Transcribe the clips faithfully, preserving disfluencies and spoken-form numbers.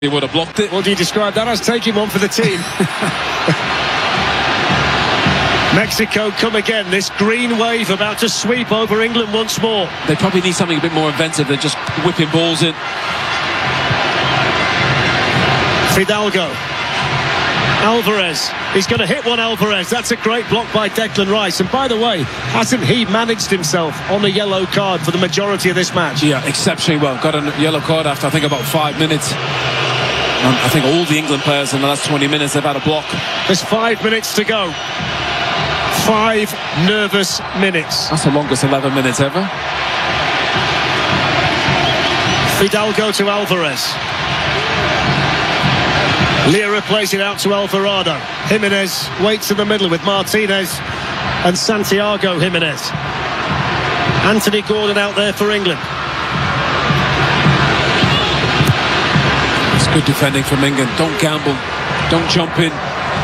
He would have blocked it. What do you describe that as? Taking one for the team. Mexico come again. This green wave about to sweep over England once more. They probably need something a bit more inventive than just whipping balls in. Fidalgo. Alvarez. He's going to hit one, Alvarez. That's a great block by Declan Rice. And by the way, hasn't he managed himself on the yellow card for the majority of this match? Yeah, exceptionally well. Got a yellow card after, I think, about five minutes. Um, I think all the England players in the last twenty minutes have had a block. There's five minutes to go. Five nervous minutes. That's the longest eleven minutes ever. Fidalgo to Alvarez. Lira plays it out to Alvarado. Jimenez waits in the middle with Martinez and Santiago Jimenez. Anthony Gordon out there for England. It's good defending from England. Don't gamble. Don't jump in.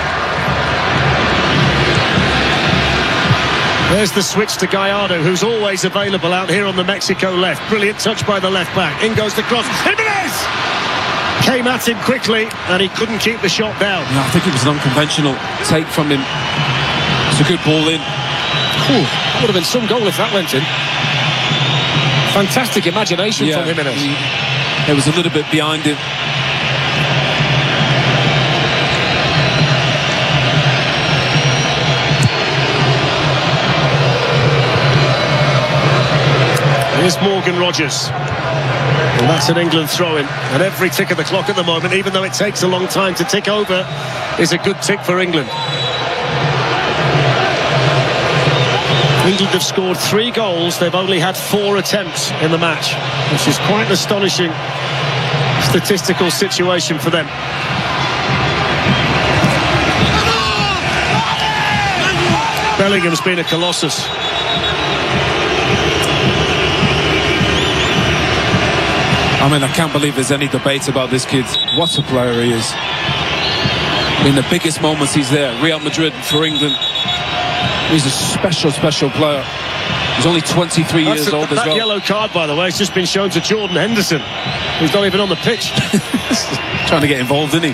There's the switch to Gallardo, who's always available out here on the Mexico left. Brilliant touch by the left back. In goes the cross. Jimenez! Came at him quickly and he couldn't keep the shot down. Yeah, I think it was an unconventional take from him. It's a good ball in. Ooh, that would have been some goal if that went in. Fantastic imagination yeah, from Jimenez. It was a little bit behind him. Here's Morgan Rogers. And that's an England throw-in. And every tick of the clock at the moment, even though it takes a long time to tick over, is a good tick for England. England have scored three goals. They've only had four attempts in the match, which is quite an astonishing statistical situation for them. Bellingham's been a colossus. I mean, I can't believe there's any debate about this kid. What a player he is. In the biggest moments he's there. Real Madrid for England. He's a special, special player. He's only twenty-three That's years a, old as that well. That yellow card, by the way, has just been shown to Jordan Henderson, who's not even on the pitch. Trying to get involved, isn't he?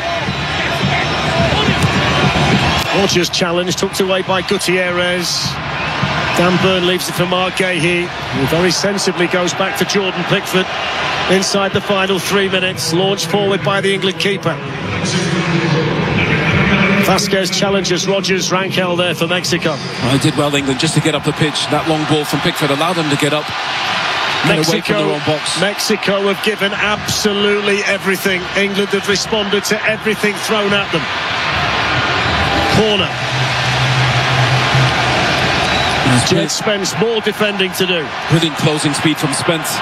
Rogers challenge, tucked away by Gutierrez. Dan Burn leaves it for Mark Gahey, who very sensibly goes back to Jordan Pickford inside the final three minutes. Launched forward by the England keeper. Vasquez challenges Rogers. Rankel there for Mexico. Well, they did well, England, just to get up the pitch. That long ball from Pickford allowed them to get up. Mexico, away from their own box. Mexico have given absolutely everything. England have responded to everything thrown at them. Corner. Jed Spence, more defending to do. Brilliant closing speed from Spence.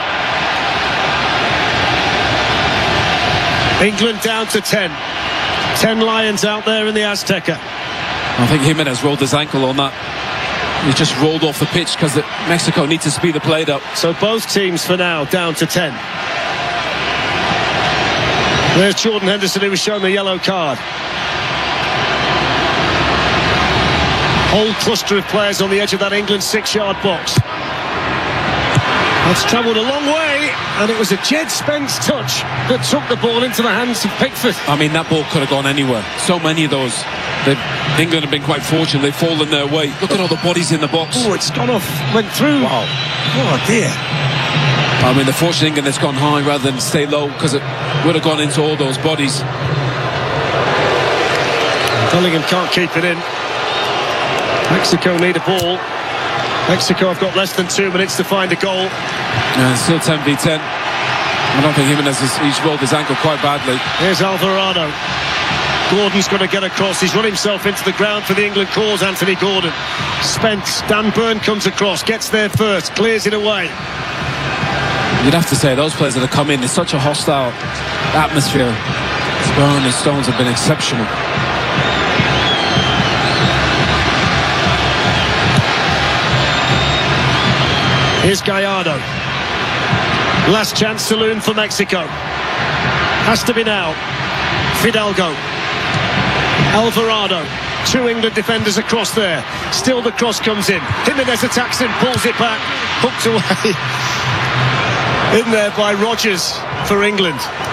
England down to ten. Ten Lions out there in the Azteca. I think Jimenez rolled his ankle on that. He just rolled off the pitch because Mexico need to speed the play up. So both teams for now down to ten. There's Jordan Henderson, who was shown the yellow card. Whole cluster of players on the edge of that England six-yard box. It's travelled a long way, and it was a Jed Spence touch that took the ball into the hands of Pickford. I mean, that ball could have gone anywhere. So many of those. They've, England have been quite fortunate. They've fallen their way. Look at all the bodies in the box. Oh, it's gone off, went through. Wow. Oh, dear. I mean, the fortunate England has gone high rather than stay low, because it would have gone into all those bodies. Bellingham can't keep it in. Mexico need a ball. Mexico have got less than two minutes to find a goal. Yeah, it's still ten v ten. I don't think Jimenez has he's rolled his ankle quite badly. Here's Alvarado. Gordon's going to get across. He's run himself into the ground for the England cause, Anthony Gordon. Spence, Dan Burn comes across, gets there first, clears it away. You'd have to say those players that have come in, it's such a hostile atmosphere. Burn and Stones have been exceptional. Here's Gallardo. Last chance saloon for Mexico. Has to be now. Fidalgo. Alvarado. Two England defenders across there. Still the cross comes in. Jimenez attacks him, pulls it back. Hooked away. In there by Rogers for England.